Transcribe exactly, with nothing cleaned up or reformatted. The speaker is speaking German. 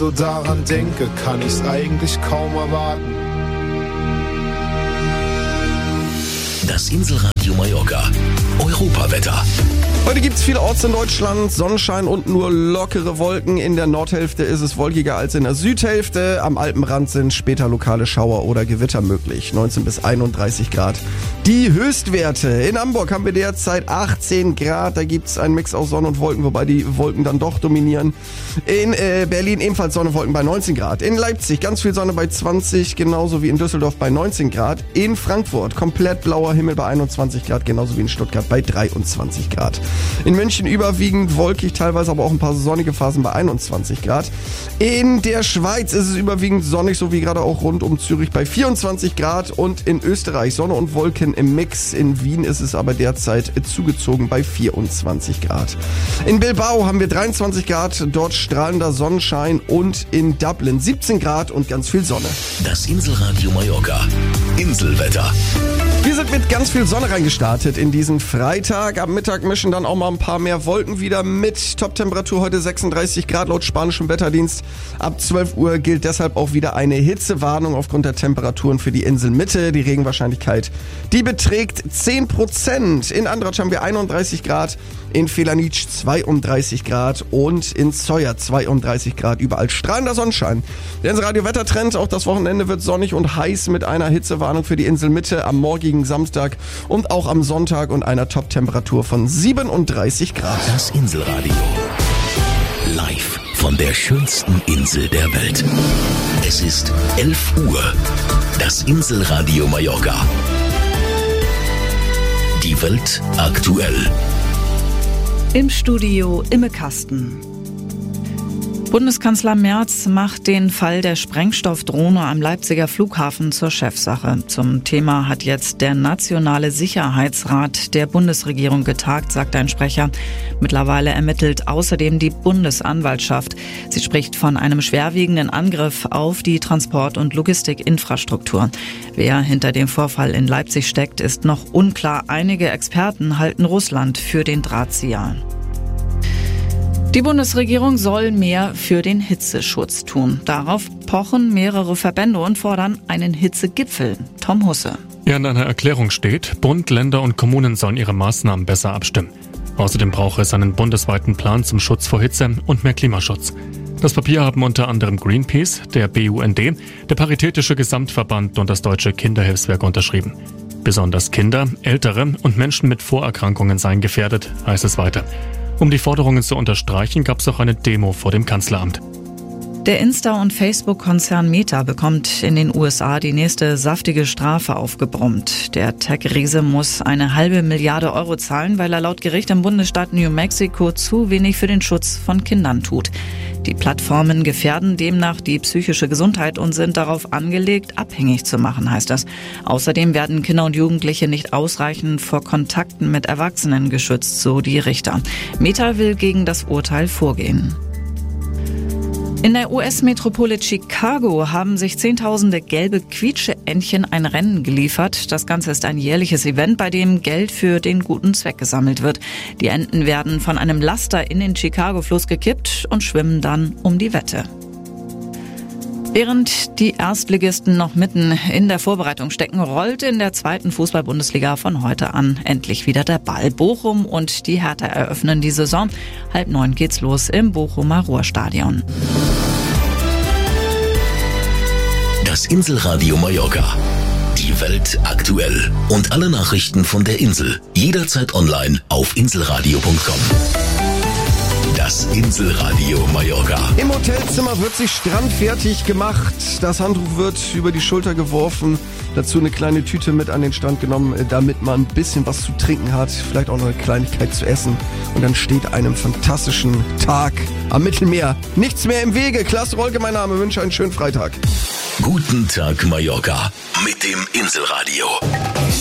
so daran denke, kann ich's eigentlich kaum erwarten. Das Inselradio Mallorca. Europawetter. Heute gibt es vielerorts in Deutschland Sonnenschein und nur lockere Wolken. In der Nordhälfte ist es wolkiger als in der Südhälfte. Am Alpenrand sind später lokale Schauer oder Gewitter möglich. neunzehn bis einunddreißig Grad. Die Höchstwerte. In Hamburg haben wir derzeit achtzehn Grad. Da gibt es einen Mix aus Sonne und Wolken, wobei die Wolken dann doch dominieren. In äh, Berlin ebenfalls Sonne und Wolken bei neunzehn Grad. In Leipzig ganz viel Sonne bei zwanzig, genauso wie in Düsseldorf bei neunzehn Grad. In Frankfurt komplett blauer Himmel bei einundzwanzig Grad, genauso wie in Stuttgart bei dreiundzwanzig Grad. In München überwiegend wolkig, teilweise aber auch ein paar sonnige Phasen bei einundzwanzig Grad. In der Schweiz ist es überwiegend sonnig, so wie gerade auch rund um Zürich bei vierundzwanzig Grad. Und in Österreich Sonne und Wolken im Mix. In Wien ist es aber derzeit zugezogen bei vierundzwanzig Grad. In Bilbao haben wir dreiundzwanzig Grad, dort strahlender Sonnenschein. Und in Dublin siebzehn Grad und ganz viel Sonne. Das Inselradio Mallorca. Inselwetter. Wir sind mit ganz viel Sonne reingestartet in diesen Freitag. Am Mittag mischen dann auch mal ein paar mehr Wolken wieder mit. Toptemperatur heute sechsunddreißig Grad laut spanischem Wetterdienst. Ab zwölf Uhr gilt deshalb auch wieder eine Hitzewarnung aufgrund der Temperaturen für die Inselmitte. Die Regenwahrscheinlichkeit, die beträgt zehn Prozent. In Andratsch haben wir einunddreißig Grad, in Felanitsch zweiunddreißig Grad und in Sóller zweiunddreißig Grad. Überall strahlender Sonnenschein. Der Inselradio Wettertrend, auch das Wochenende wird sonnig und heiß mit einer Hitzewarnung für die Inselmitte am morgigen Samstag und auch am Sonntag und einer Toptemperatur von siebenunddreißig Grad. Das Inselradio. Live von der schönsten Insel der Welt. Es ist elf Uhr. Das Inselradio Mallorca. Die Welt aktuell. Im Studio Imme Kasten. Bundeskanzler Merz macht den Fall der Sprengstoffdrohne am Leipziger Flughafen zur Chefsache. Zum Thema hat jetzt der Nationale Sicherheitsrat der Bundesregierung getagt, sagt ein Sprecher. Mittlerweile ermittelt außerdem die Bundesanwaltschaft. Sie spricht von einem schwerwiegenden Angriff auf die Transport- und Logistikinfrastruktur. Wer hinter dem Vorfall in Leipzig steckt, ist noch unklar. Einige Experten halten Russland für den Drahtzieher. Die Bundesregierung soll mehr für den Hitzeschutz tun. Darauf pochen mehrere Verbände und fordern einen Hitzegipfel. Tom Husse. Ja, in einer Erklärung steht, Bund, Länder und Kommunen sollen ihre Maßnahmen besser abstimmen. Außerdem brauche es einen bundesweiten Plan zum Schutz vor Hitze und mehr Klimaschutz. Das Papier haben unter anderem Greenpeace, der B U N D, der Paritätische Gesamtverband und das Deutsche Kinderhilfswerk unterschrieben. Besonders Kinder, Ältere und Menschen mit Vorerkrankungen seien gefährdet, heißt es weiter. Um die Forderungen zu unterstreichen, gab es auch eine Demo vor dem Kanzleramt. Der Insta- und Facebook-Konzern Meta bekommt in den U S A die nächste saftige Strafe aufgebrummt. Der Tech-Riese muss eine halbe Milliarde Euro zahlen, weil er laut Gericht im Bundesstaat New Mexico zu wenig für den Schutz von Kindern tut. Die Plattformen gefährden demnach die psychische Gesundheit und sind darauf angelegt, abhängig zu machen, heißt das. Außerdem werden Kinder und Jugendliche nicht ausreichend vor Kontakten mit Erwachsenen geschützt, so die Richter. Meta will gegen das Urteil vorgehen. In der U S-Metropole Chicago haben sich Zehntausende gelbe Quietscheentchen ein Rennen geliefert. Das Ganze ist ein jährliches Event, bei dem Geld für den guten Zweck gesammelt wird. Die Enten werden von einem Laster in den Chicago-Fluss gekippt und schwimmen dann um die Wette. Während die Erstligisten noch mitten in der Vorbereitung stecken, rollt in der zweiten Fußball-Bundesliga von heute an endlich wieder der Ball. Bochum und die Hertha eröffnen die Saison. Halb neun geht's los im Bochumer Ruhrstadion. Das Inselradio Mallorca. Die Welt aktuell. Und alle Nachrichten von der Insel. Jederzeit online auf inselradio punkt com. Das Inselradio Mallorca. Im Hotelzimmer wird sich strandfertig gemacht. Das Handtuch wird über die Schulter geworfen. Dazu eine kleine Tüte mit an den Strand genommen, damit man ein bisschen was zu trinken hat. Vielleicht auch noch eine Kleinigkeit zu essen. Und dann steht einem fantastischen Tag am Mittelmeer nichts mehr im Wege. Klaas Rolke, mein Name. Wünsche einen schönen Freitag. Guten Tag, Mallorca. Mit dem Inselradio.